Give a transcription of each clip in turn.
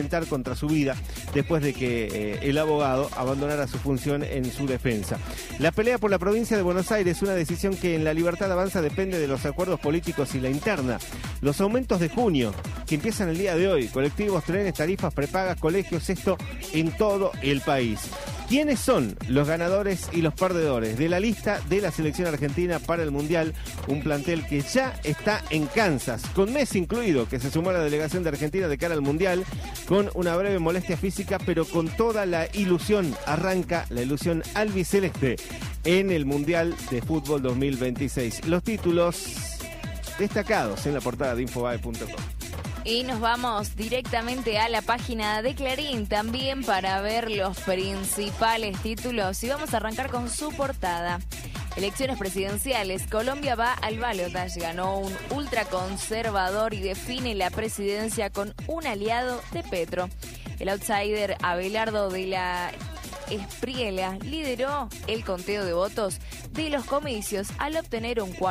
atentar contra su vida después de que el abogado abandonara su función en su defensa. La pelea por la provincia de Buenos Aires, una decisión que en La Libertad Avanza depende de los acuerdos políticos y la interna. Los aumentos de junio, que empiezan el día de hoy, colectivos, trenes, tarifas, prepagas, colegios, esto en todo el país. ¿Quiénes son los ganadores y los perdedores de la lista de la selección argentina para el Mundial? Un plantel que ya está en Kansas, con Messi incluido, que se sumó a la delegación de Argentina de cara al Mundial, con una breve molestia física, pero con toda la ilusión. Arranca la ilusión albiceleste en el Mundial de Fútbol 2026. Los títulos destacados en la portada de Infobae.com. Y nos vamos directamente a la página de Clarín también para ver los principales títulos. Y vamos a arrancar con su portada. Elecciones presidenciales. Colombia va al balotaje. Ganó un ultraconservador y define la presidencia con un aliado de Petro. El outsider Abelardo de la Espriella lideró el conteo de votos de los comicios al obtener un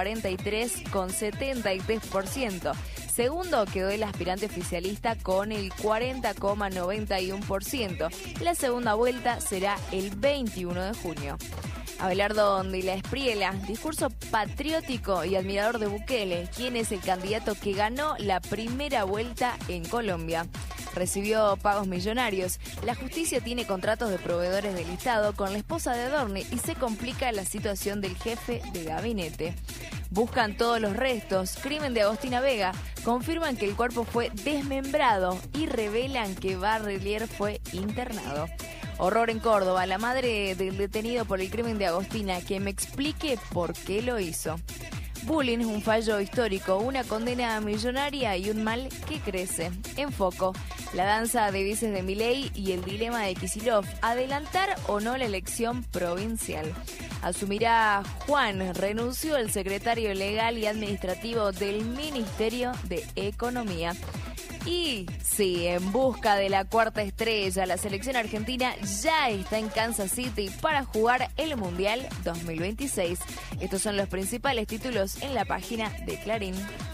43,73%. Segundo quedó el aspirante oficialista con el 40,91%. La segunda vuelta será el 21 de junio. Abelardo de la Espriella, discurso patriótico y admirador de Bukele, quien es el candidato que ganó la primera vuelta en Colombia. Recibió pagos millonarios. La justicia tiene contratos de proveedores del Estado con la esposa de Adorni y se complica la situación del jefe de gabinete. Buscan todos los restos. Crimen de Agostina Vega. Confirman que el cuerpo fue desmembrado y revelan que Barrelier fue internado. Horror en Córdoba. La madre del detenido por el crimen de Agostina, que me explique por qué lo hizo. Bullying, un fallo histórico, una condena millonaria y un mal que crece. En foco, la danza de vices de Milei y el dilema de Kicillof, adelantar o no la elección provincial. Asumirá Juan, renunció el secretario legal y administrativo del Ministerio de Economía. Y sí, en busca de la cuarta estrella, la selección argentina ya está en Kansas City para jugar el Mundial 2026. Estos son los principales títulos en la página de Clarín.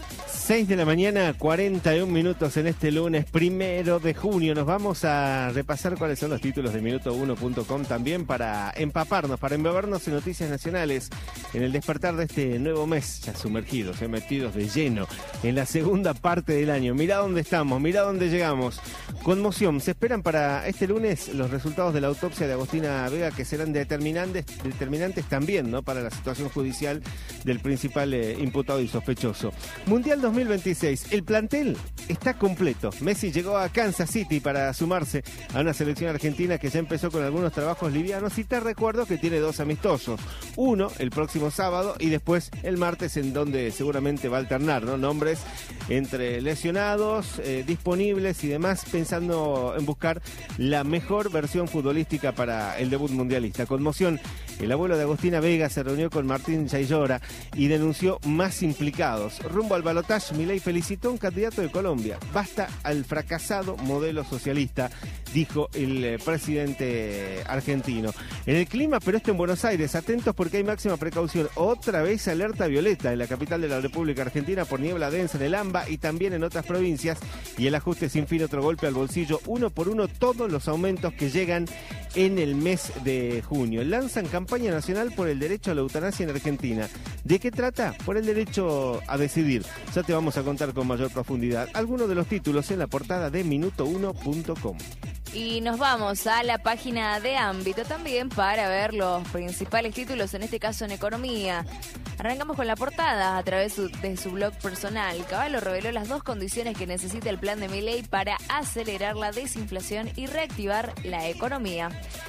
6 de la mañana, 41 minutos en este lunes 1 de junio. Nos vamos a repasar cuáles son los títulos de Minuto1.com también para empaparnos, para embebernos en noticias nacionales en el despertar de este nuevo mes, ya sumergidos, metidos de lleno en la segunda parte del año. Mirá dónde estamos, mirá dónde llegamos. Conmoción. Se esperan para este lunes los resultados de la autopsia de Agostina Vega, que serán determinantes también, ¿no?, para la situación judicial del principal imputado y sospechoso. Mundial 2026. El plantel está completo. Messi llegó a Kansas City para sumarse a una selección argentina que ya empezó con algunos trabajos livianos, y te recuerdo que tiene 2 amistosos. Uno el próximo sábado y después el martes, en donde seguramente va a alternar, ¿no?, nombres entre lesionados, disponibles y demás, pensando en buscar la mejor versión futbolística para el debut mundialista. Conmoción. El abuelo de Agostina Vega se reunió con Martín Yaillora y denunció más implicados. Rumbo al balotaje, Milei felicitó a un candidato de Colombia. Basta al fracasado modelo socialista, dijo el presidente argentino. En el clima, pero esto en Buenos Aires, atentos porque hay máxima precaución. Otra vez alerta violeta en la capital de la República Argentina por niebla densa en el AMBA y también en otras provincias. Y el ajuste sin fin, otro golpe al bolsillo, uno por uno, todos los aumentos que llegan en el mes de junio. Lanzan campaña nacional por el derecho a la eutanasia en Argentina. ¿De qué trata? Por el derecho a decidir. Ya te vamos a contar con mayor profundidad algunos de los títulos en la portada de Minuto1.com. Y nos vamos a la página de Ámbito también para ver los principales títulos, en este caso en economía. Arrancamos con la portada a través de su blog personal. Cavallo reveló las 2 condiciones que necesita el plan de Milei para acelerar la desinflación y reactivar la economía.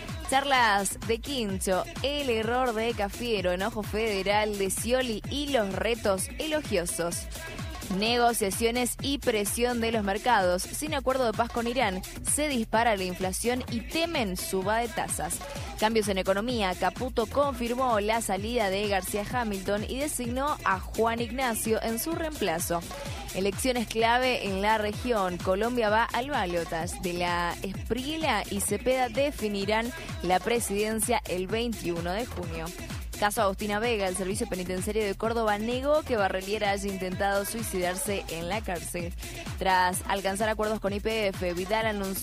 Charlas de Quincho, el error de Cafiero, enojo federal de Scioli y los retos elogiosos. Negociaciones y presión de los mercados. Sin acuerdo de paz con Irán, se dispara la inflación y temen suba de tasas. Cambios en economía. Caputo confirmó la salida de García Hamilton y designó a Juan Ignacio en su reemplazo. Elecciones clave en la región. Colombia va al balotaje. De la Espriella y Cepeda definirán la presidencia el 21 de junio. Caso Agostina Vega, el Servicio Penitenciario de Córdoba negó que Barrelier haya intentado suicidarse en la cárcel. Tras alcanzar acuerdos con YPF, Vidal anunció